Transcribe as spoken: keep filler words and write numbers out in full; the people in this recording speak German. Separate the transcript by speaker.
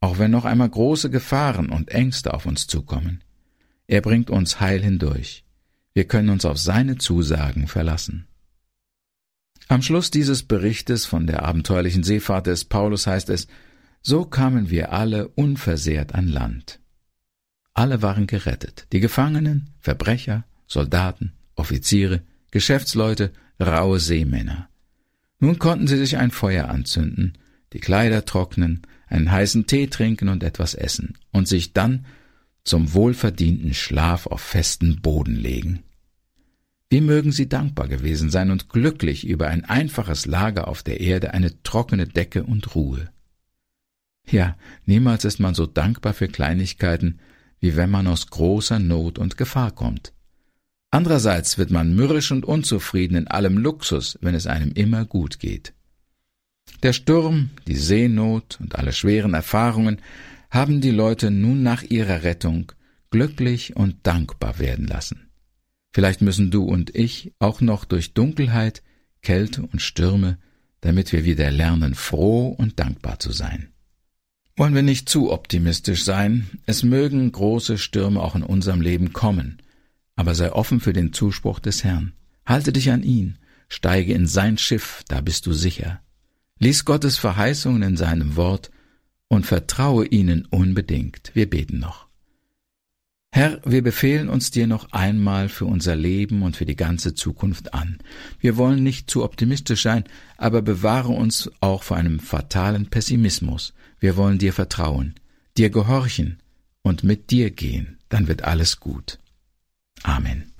Speaker 1: auch wenn noch einmal große Gefahren und Ängste auf uns zukommen. Er bringt uns heil hindurch. Wir können uns auf seine Zusagen verlassen. Am Schluss dieses Berichtes von der abenteuerlichen Seefahrt des Paulus heißt es: So kamen wir alle unversehrt an Land. Alle waren gerettet, die Gefangenen, Verbrecher, Soldaten, Offiziere, Geschäftsleute, raue Seemänner. Nun konnten sie sich ein Feuer anzünden, die Kleider trocknen, einen heißen Tee trinken und etwas essen und sich dann zum wohlverdienten Schlaf auf festen Boden legen. Wie mögen sie dankbar gewesen sein und glücklich über ein einfaches Lager auf der Erde, eine trockene Decke und Ruhe. Ja, niemals ist man so dankbar für Kleinigkeiten, wie wenn man aus großer Not und Gefahr kommt. Andererseits wird man mürrisch und unzufrieden in allem Luxus, wenn es einem immer gut geht. Der Sturm, die Seenot und alle schweren Erfahrungen haben die Leute nun nach ihrer Rettung glücklich und dankbar werden lassen. Vielleicht müssen du und ich auch noch durch Dunkelheit, Kälte und Stürme, damit wir wieder lernen, froh und dankbar zu sein. Wollen wir nicht zu optimistisch sein? Es mögen große Stürme auch in unserem Leben kommen, aber sei offen für den Zuspruch des Herrn. Halte dich an ihn, steige in sein Schiff, da bist du sicher. Lies Gottes Verheißungen in seinem Wort und vertraue ihnen unbedingt. Wir beten noch. Herr, wir befehlen uns dir noch einmal für unser Leben und für die ganze Zukunft an. Wir wollen nicht zu optimistisch sein, aber bewahre uns auch vor einem fatalen Pessimismus. Wir wollen dir vertrauen, dir gehorchen und mit dir gehen, dann wird alles gut. Amen.